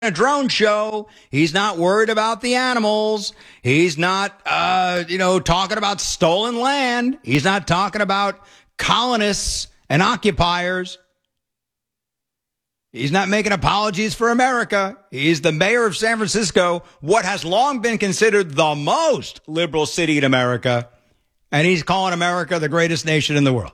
a drone show. He's not worried about the animals. He's not, talking about stolen land. He's not talking about colonists and occupiers. He's not making apologies for America. He's the mayor of San Francisco, what has long been considered the most liberal city in America. And he's calling America the greatest nation in the world.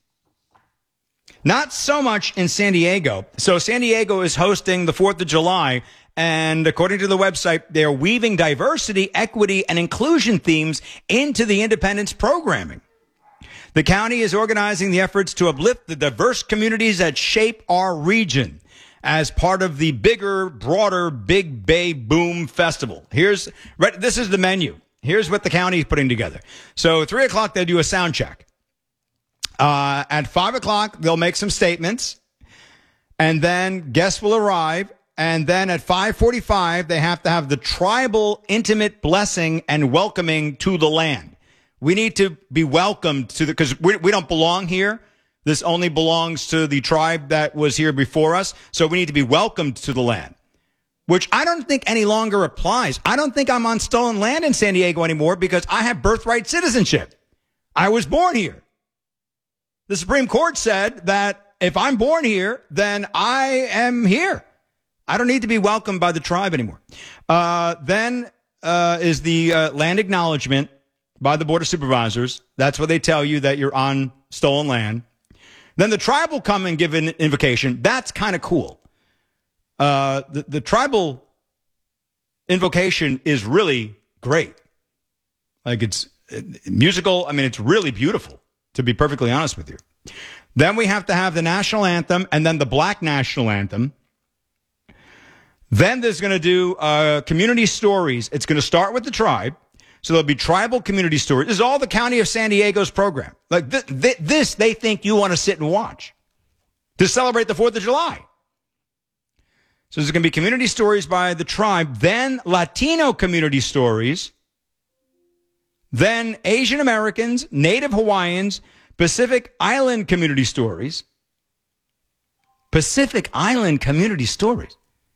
Not so much in San Diego. So San Diego is hosting the 4th of July, and according to the website, they're weaving diversity, equity, and inclusion themes into the Independence programming. The county is organizing the efforts to uplift the diverse communities that shape our region as part of the bigger, broader Big Bay Boom Festival. This is the menu. Here's what the county is putting together. So 3 o'clock, they'll do a sound check. At 5 o'clock, they'll make some statements, and then guests will arrive. And then at 5:45, they have to have the tribal intimate blessing and welcoming to the land. We need to be welcomed to because we don't belong here. This only belongs to the tribe that was here before us. So we need to be welcomed to the land, which I don't think any longer applies. I don't think I'm on stolen land in San Diego anymore because I have birthright citizenship. I was born here. The Supreme Court said that if I'm born here, then I am here. I don't need to be welcomed by the tribe anymore. Then is the land acknowledgement by the Board of Supervisors. That's where they tell you that you're on stolen land. Then the tribe will come and give an invocation. That's kind of cool. The tribal invocation is really great. Like it's musical. I mean, it's really beautiful, to be perfectly honest with you. Then we have to have the national anthem and then the Black national anthem. Then there's going to do community stories. It's going to start with the tribe. So there'll be tribal community stories. This is all the County of San Diego's program. Like this, they think you want to sit and watch to celebrate the 4th of July. So there's going to be community stories by the tribe, then Latino community stories, then Asian Americans, Native Hawaiians, Pacific Island community stories. Pacific Island community stories.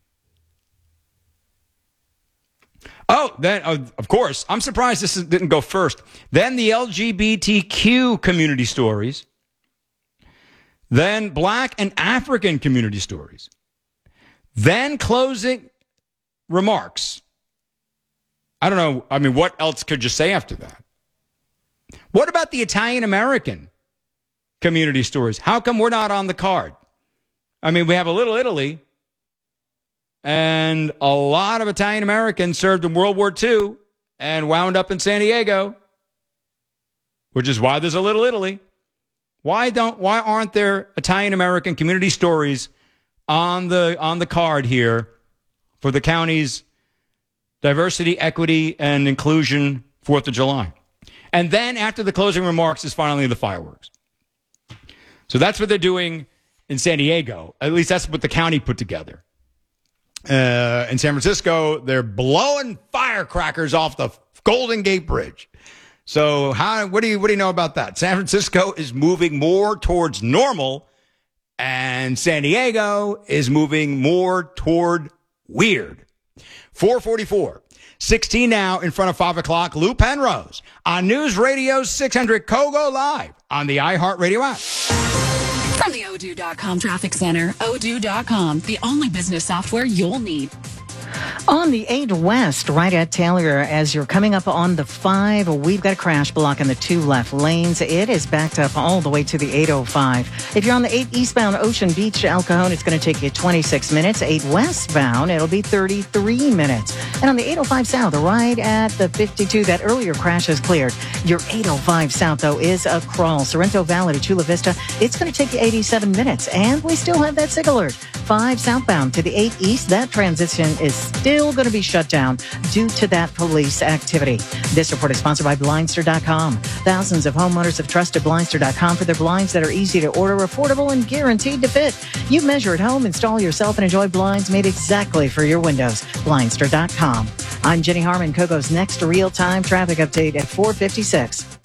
Oh, then, of course, I'm surprised this didn't go first. Then the LGBTQ community stories. Then Black and African community stories. Then closing remarks. I don't know. I mean, what else could you say after that? What about the Italian American community stories? How come we're not on the card? I mean, we have a Little Italy, and a lot of Italian Americans served in World War II and wound up in San Diego, which is why there's a Little Italy. Why aren't there Italian American community stories on the card here for the county's diversity, equity, and inclusion 4th of July? And then after the closing remarks is finally the fireworks. So that's what they're doing in San Diego. At least that's what the county put together. In San Francisco, they're blowing firecrackers off the Golden Gate Bridge. So what do you know about that? San Francisco is moving more towards normal, and San Diego is moving more toward weird. 444. 16 now in front of 5 o'clock. Lou Penrose on News Radio 600 Kogo Live on the iHeartRadio app. From the Odoo.com Traffic Center, Odoo.com, the only business software you'll need. On the 8 West, right at Taylor, as you're coming up on the 5, we've got a crash block in the 2 left lanes. It is backed up all the way to the 805. If you're on the 8 eastbound Ocean Beach to El Cajon, it's going to take you 26 minutes. 8 westbound, it'll be 33 minutes. And on the 805 south, right at the 52, that earlier crash is cleared. Your 805 south, though, is a crawl. Sorrento Valley to Chula Vista, it's going to take you 87 minutes. And we still have that SIG alert. 5 southbound to the 8 east, that transition is still going to be shut down due to that police activity. This report is sponsored by Blindster.com. Thousands of homeowners have trusted Blindster.com for their blinds that are easy to order, affordable, and guaranteed to fit. You measure at home, install yourself, and enjoy blinds made exactly for your windows. Blindster.com. I'm Jenny Harmon, Kogo's next real-time traffic update at 4:56.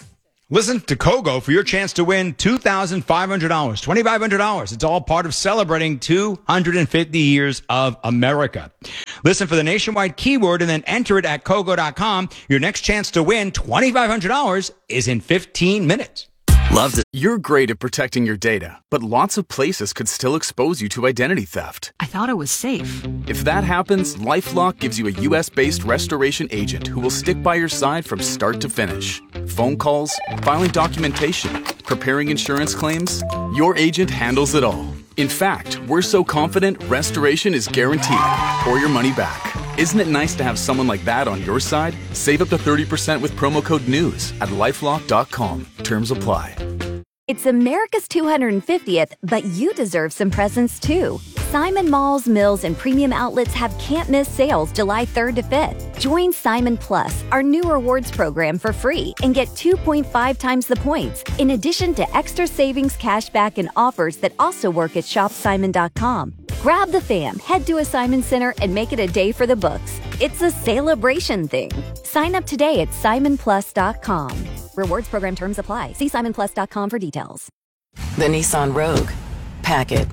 Listen to Kogo for your chance to win $2,500, $2,500. It's all part of celebrating 250 years of America. Listen for the nationwide keyword and then enter it at Kogo.com. Your next chance to win $2,500 is in 15 minutes. Loved it. You're great at protecting your data, but lots of places could still expose you to identity theft. I thought it was safe. If that happens, LifeLock gives you a U.S.-based restoration agent who will stick by your side from start to finish. Phone calls, filing documentation, preparing insurance claims, your agent handles it all. In fact, we're so confident restoration is guaranteed or your money back. Isn't it nice to have someone like that on your side? Save up to 30% with promo code NEWS at LifeLock.com. Terms apply. It's America's 250th, but you deserve some presents too. Simon Malls, Mills, and Premium Outlets have can't-miss sales July 3rd to 5th. Join Simon Plus, our new rewards program, for free and get 2.5 times the points, in addition to extra savings, cashback, and offers that also work at ShopSimon.com. Grab the fam, head to a Simon Center, and make it a day for the books. It's a celebration thing. Sign up today at SimonPlus.com. Rewards program terms apply. See SimonPlus.com for details. The Nissan Rogue. Pack it.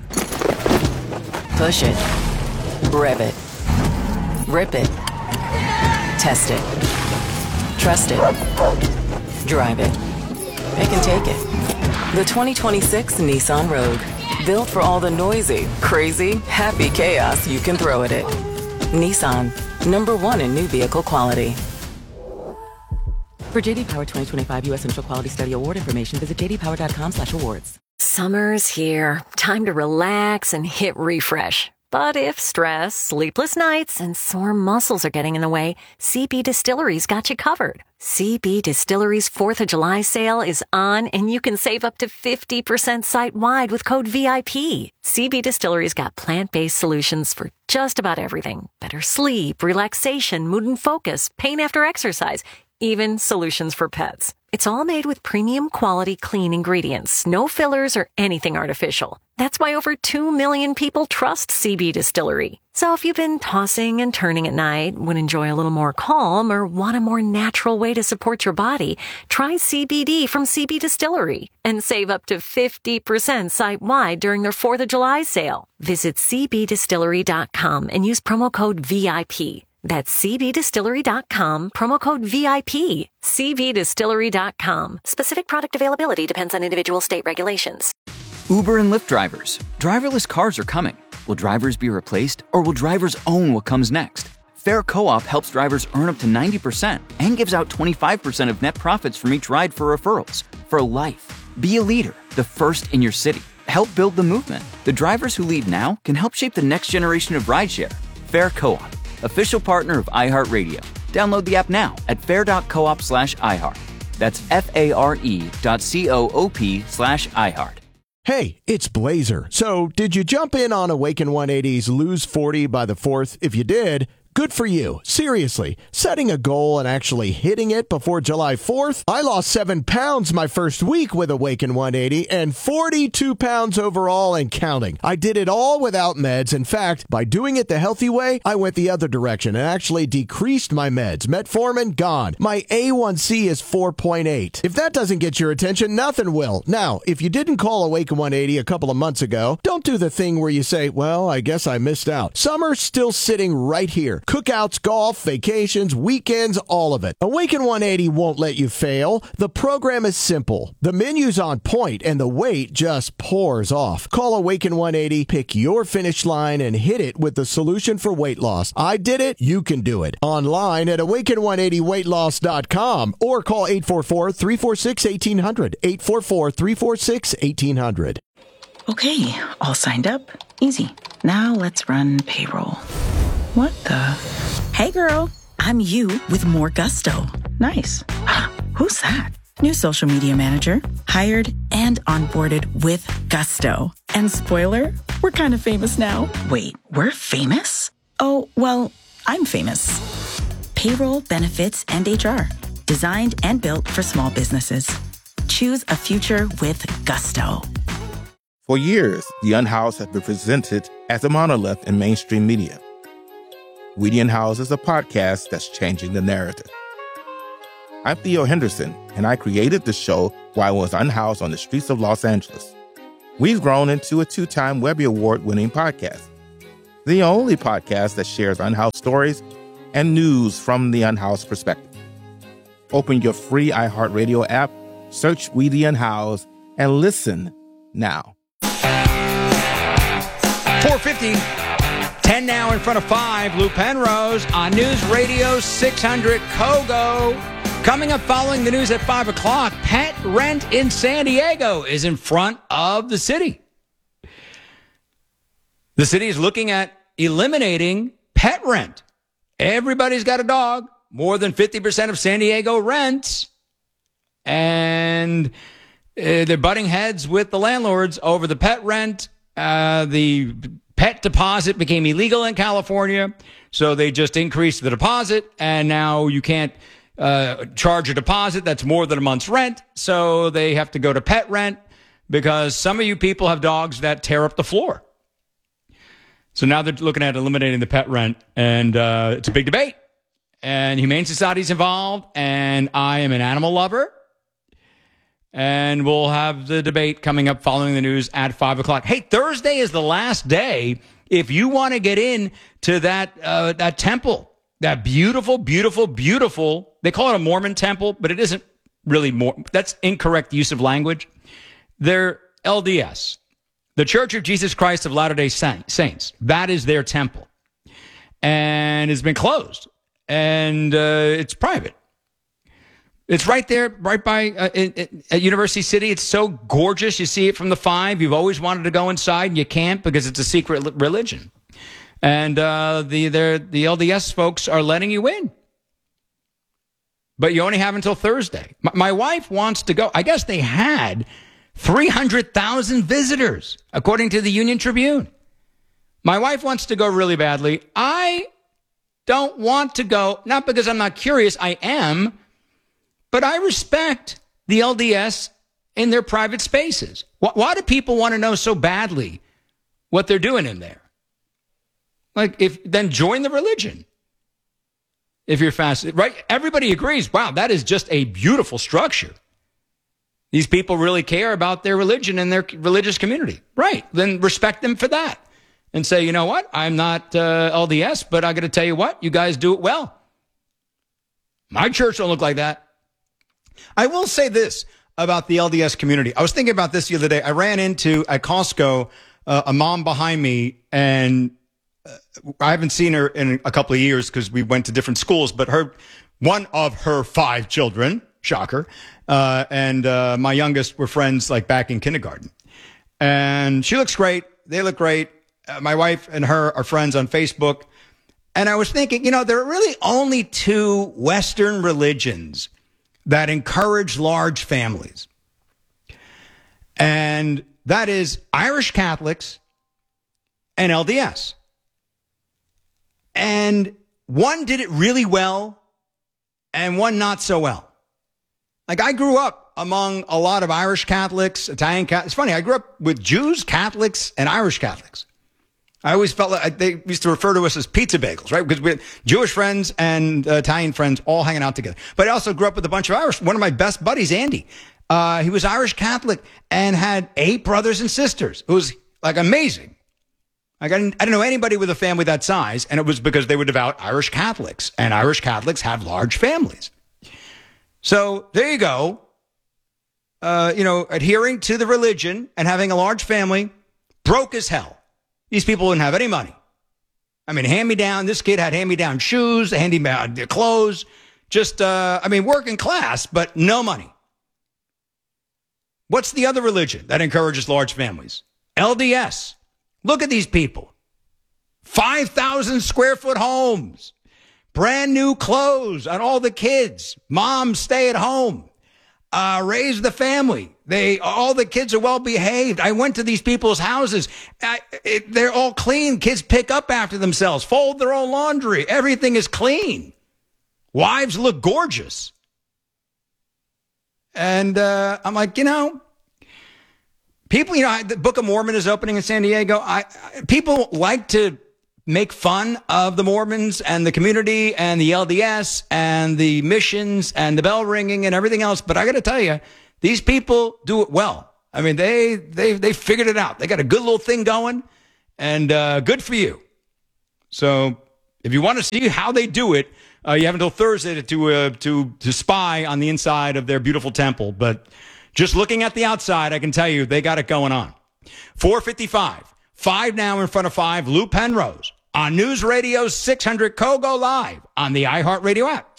Push it. Rev it. Rip it. Test it. Trust it. Drive it. It can take it. The 2026 Nissan Rogue. Built for all the noisy, crazy, happy chaos you can throw at it. Nissan. #1 in new vehicle quality. For JD Power 2025 U.S. Initial Quality Study Award information, visit jdpower.com/awards. Summer's here. Time to relax and hit refresh. But if stress, sleepless nights, and sore muscles are getting in the way, CB Distillery's got you covered. CB Distillery's 4th of July sale is on, and you can save up to 50% site-wide with code VIP. CB Distillery's got plant-based solutions for just about everything. Better sleep, relaxation, mood and focus, pain after exercise, even solutions for pets. It's all made with premium quality clean ingredients, no fillers or anything artificial. That's why over 2 million people trust CB Distillery. So if you've been tossing and turning at night, would enjoy a little more calm, or want a more natural way to support your body, try CBD from CB Distillery and save up to 50% site-wide during their 4th of July sale. Visit cbdistillery.com and use promo code VIP. That's cbdistillery.com, promo code VIP. cbdistillery.com. Specific product availability depends on individual state regulations. Uber and Lyft drivers. Driverless cars are coming. Will drivers be replaced, or will drivers own what comes next? Fair Co-op helps drivers earn up to 90% and gives out 25% of net profits from each ride for referrals. For life. Be a leader, the first in your city. Help build the movement. The drivers who lead now can help shape the next generation of rideshare. Fair Co-op. Official partner of iHeartRadio. Download the app now at fair.coop/iHeart. That's FARE.coop/iHeart. Hey, it's Blazer. So, did you jump in on Awaken 180's Lose 40 by the 4th? If you did, good for you. Seriously, setting a goal and actually hitting it before July 4th? I lost 7 pounds my first week with Awaken 180 and 42 pounds overall and counting. I did it all without meds. In fact, by doing it the healthy way, I went the other direction and actually decreased my meds. Metformin, gone. My A1C is 4.8. If that doesn't get your attention, nothing will. Now, if you didn't call Awaken 180 a couple of months ago, don't do the thing where you say, well, I guess I missed out. Summer's still sitting right here. Cookouts, golf, vacations, weekends, all of it. Awaken 180 won't let you fail. The program is simple. The menu's on point, and the weight just pours off. Call Awaken 180, pick your finish line, and hit it with the solution for weight loss. I did it. You can do it. Online at awaken180weightloss.com or call 844-346-1800. 844-346-1800. Okay, all signed up. Easy. Now let's run payroll. What the? Hey girl, I'm you with more gusto. Nice. Who's that? New social media manager, hired and onboarded with gusto. And spoiler, we're kind of famous now. Wait, we're famous? Oh, well, I'm famous. Payroll, benefits, and HR. Designed and built for small businesses. Choose a future with gusto. For years, The Unhoused has been presented as a monolith in mainstream media. We the Unhoused is a podcast that's changing the narrative. I'm Theo Henderson, and I created the show while I was unhoused on the streets of Los Angeles. We've grown into a 2-time Webby Award-winning podcast, the only podcast that shares unhoused stories and news from the unhoused perspective. Open your free iHeartRadio app, search We the Unhoused, and listen now. 450, 10 now in front of 5. Lou Penrose on News Radio 600 Kogo. Coming up following the news at 5 o'clock, pet rent in San Diego is in front of the city. The city is looking at eliminating pet rent. Everybody's got a dog. More than 50% of San Diego rents. And they're butting heads with the landlords over the pet rent. The pet deposit became illegal in California, so they just increased the deposit, and now you can't charge a deposit that's more than a month's rent, so they have to go to pet rent because some of you people have dogs that tear up the floor. So now they're looking at eliminating the pet rent, and it's a big debate. And Humane Society's involved, and I am an animal lover. And we'll have the debate coming up following the news at 5 o'clock. Hey, Thursday is the last day if you want to get in to that temple, that beautiful, beautiful, beautiful, they call it a Mormon temple, but it isn't really that's incorrect use of language. They're LDS, the Church of Jesus Christ of Latter-day Saints. That is their temple. And it's been closed. And it's private. It's right there, right by at University City. It's so gorgeous. You see it from the 5. You've always wanted to go inside, and you can't because it's a secret religion. And the LDS folks are letting you in. But you only have until Thursday. My wife wants to go. I guess they had 300,000 visitors, according to the Union Tribune. My wife wants to go really badly. I don't want to go, not because I'm not curious, I am, but I respect the LDS in their private spaces. Why do people want to know so badly what they're doing in there? Then join the religion. If you're fascinated, right? Everybody agrees, wow, that is just a beautiful structure. These people really care about their religion and their religious community. Right, then respect them for that. And say, you know what? I'm not LDS, but I got to tell you what, you guys do it well. My church don't look like that. I will say this about the LDS community. I was thinking about this the other day. I ran into at Costco a mom behind me, and I haven't seen her in a couple of years because we went to different schools. But one of her 5 children, shocker, and my youngest were friends like back in kindergarten. And she looks great. They look great. My wife and her are friends on Facebook. And I was thinking, there are really only 2 Western religions that encourage large families. And that is Irish Catholics and LDS. And one did it really well and one not so well. I grew up among a lot of Irish Catholics, Italian Catholics. It's funny, I grew up with Jews, Catholics, and Irish Catholics. I always felt like they used to refer to us as pizza bagels, right? Because we had Jewish friends and Italian friends all hanging out together. But I also grew up with a bunch of Irish. One of my best buddies, Andy, he was Irish Catholic and had 8 brothers and sisters. It was amazing. I didn't know anybody with a family that size, and it was because they were devout Irish Catholics, and Irish Catholics have large families. So there you go. Adhering to the religion and having a large family, broke as hell. These people didn't have any money. I mean, hand-me-down. This kid had hand-me-down shoes, hand-me-down clothes. Just, working class, but no money. What's the other religion that encourages large families? LDS. Look at these people. 5,000 square foot homes. Brand new clothes on all the kids. Moms stay at home. Raise the family. All the kids are well behaved. I went to these people's houses. They're all clean. Kids pick up after themselves, fold their own laundry. Everything is clean. Wives look gorgeous. And I'm like, people, the Book of Mormon is opening in San Diego. People like to make fun of the Mormons and the community and the LDS and the missions and the bell ringing and everything else. But I got to tell you, these people do it well. I mean, they figured it out. They got a good little thing going, and good for you. So if you want to see how they do it, you have until Thursday to spy on the inside of their beautiful temple. But just looking at the outside, I can tell you they got it going on. 4:55. 5 now in front of 5. Lou Penrose on News Radio 600 Kogo live on the iHeartRadio app.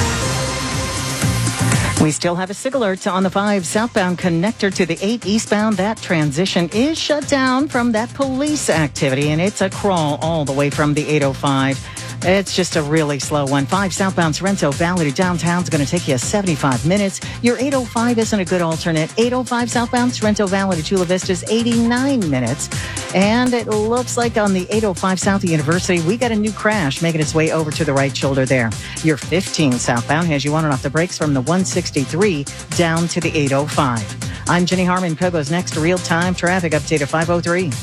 We still have a SIG alert on the 5 southbound connector to the 8 eastbound. That transition is shut down from that police activity, and it's a crawl all the way from the 805. It's just a really slow one. 5 southbound Sorrento Valley to downtown is going to take you 75 minutes. Your 805 isn't a good alternate. 805 southbound Sorrento Valley to Chula Vista is 89 minutes. And it looks like on the 805 south of University, we got a new crash making its way over to the right shoulder there. Your 15 southbound has you on and off the brakes from the 163 down to the 805. I'm Jenny Harmon. Kogo's next real-time traffic update at 5:03.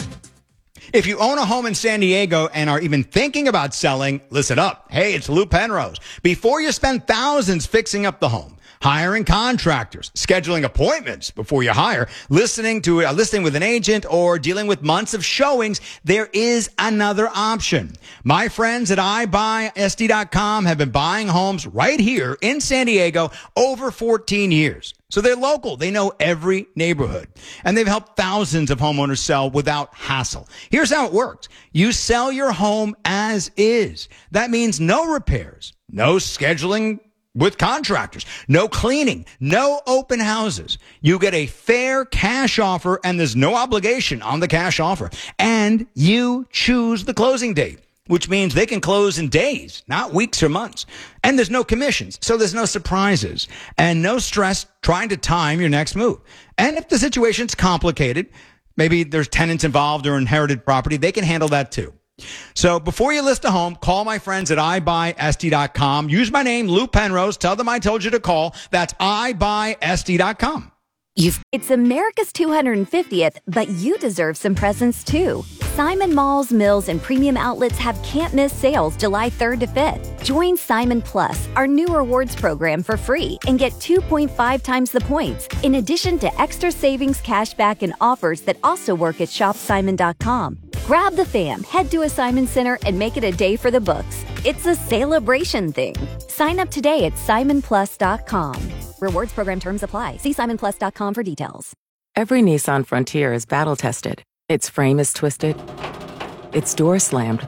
If you own a home in San Diego and are even thinking about selling, listen up. Hey, it's Lou Penrose. Before you spend thousands fixing up the home, hiring contractors, scheduling appointments before you hire, listening with an agent, or dealing with months of showings, there is another option. My friends at iBuySD.com have been buying homes right here in San Diego over 14 years. So they're local. They know every neighborhood. And they've helped thousands of homeowners sell without hassle. Here's how it works. You sell your home as is. That means no repairs, no scheduling with contractors, no cleaning, no open houses. You get a fair cash offer, and there's no obligation on the cash offer. And you choose the closing date, which means they can close in days, not weeks or months. And there's no commissions, so there's no surprises and no stress trying to time your next move. And if the situation's complicated, maybe there's tenants involved or inherited property, they can handle that too. So before you list a home, call my friends at iBuySD.com. Use my name, Lou Penrose. Tell them I told you to call. That's iBuySD.com. It's America's 250th, but you deserve some presents too. Simon Malls, Mills, and Premium Outlets have can't-miss sales July 3rd to 5th. Join Simon Plus, our new rewards program, for free and get 2.5 times the points, in addition to extra savings, cashback, and offers that also work at shopsimon.com. Grab the fam, head to a Simon Center, and make it a day for the books. It's a celebration thing. Sign up today at simonplus.com. Rewards program terms apply. See simonplus.com for details. Every Nissan Frontier is battle-tested. Its frame is twisted. Its door slammed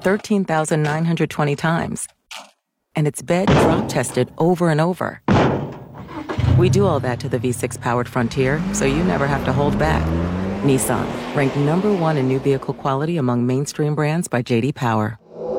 13,920 times. And its bed drop-tested over and over. We do all that to the V6-powered Frontier, so you never have to hold back. Nissan, ranked number 1 in new vehicle quality among mainstream brands by J.D. Power.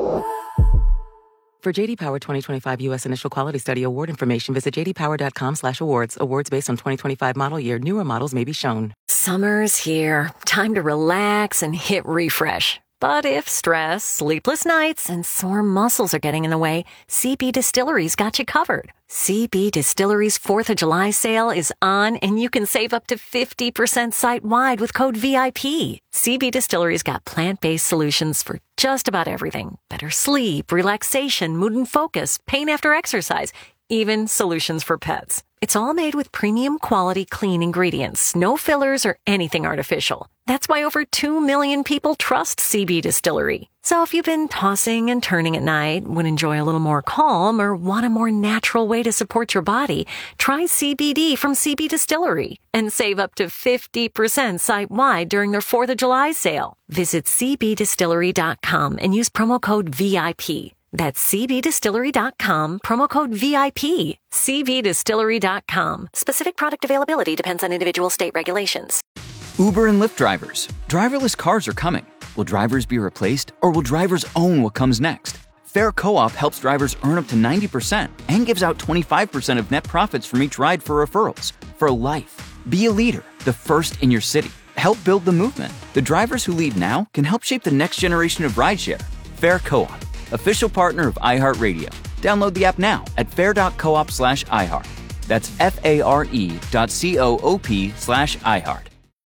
For J.D. Power 2025 U.S. Initial Quality Study award information, visit jdpower.com/awards. Awards based on 2025 model year. Newer models may be shown. Summer's here. Time to relax and hit refresh. But if stress, sleepless nights, and sore muscles are getting in the way, CB Distillery's got you covered. CB Distillery's 4th of July sale is on, and you can save up to 50% site-wide with code VIP. CB Distillery's got plant-based solutions for just about everything. Better sleep, relaxation, mood and focus, pain after exercise, even solutions for pets. It's all made with premium quality clean ingredients, no fillers or anything artificial. That's why over 2 million people trust CB Distillery. So if you've been tossing and turning at night, would enjoy a little more calm, or want a more natural way to support your body, try CBD from CB Distillery and save up to 50% site-wide during their 4th of July sale. Visit cbdistillery.com and use promo code VIP. That's cbdistillery.com, promo code VIP. cbdistillery.com. Specific product availability depends on individual state regulations. Uber and Lyft drivers. Driverless cars are coming. Will drivers be replaced, or will drivers own what comes next? Fair Co-op helps drivers earn up to 90% and gives out 25% of net profits from each ride for referrals. For life. Be a leader, the first in your city. Help build the movement. The drivers who lead now can help shape the next generation of rideshare. Fair Co-op, official partner of iHeartRadio. Download the app now at fair.coop/iHeart. That's FARE.coop/iHeart.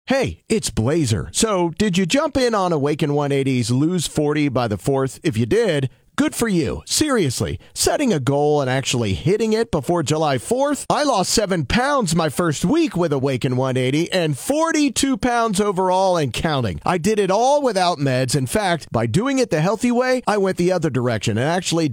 Hey, it's Blazer. So, did you jump in on Awaken 180's Lose 40 by the 4th? If you did, good for you. Seriously, setting a goal and actually hitting it before July 4th? I lost 7 pounds my first week with Awaken 180 and 42 pounds overall and counting. I did it all without meds. In fact, by doing it the healthy way, I went the other direction and actually